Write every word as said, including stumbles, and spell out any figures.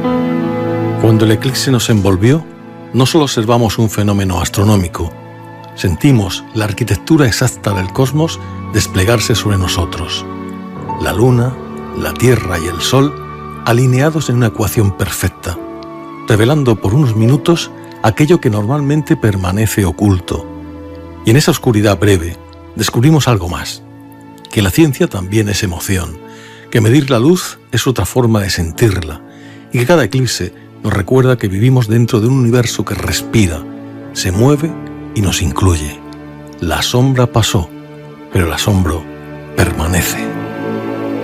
Cuando el eclipse nos envolvió, no solo observamos un fenómeno astronómico, sentimos la arquitectura exacta del cosmos desplegarse sobre nosotros. La luna, la tierra y el sol alineados en una ecuación perfecta, revelando por unos minutos aquello que normalmente permanece oculto. Y en esa oscuridad breve descubrimos algo más, que la ciencia también es emoción, que medir la luz es otra forma de sentirla, y que cada eclipse nos recuerda que vivimos dentro de un universo que respira, se mueve y nos incluye. La sombra pasó, pero el asombro permanece.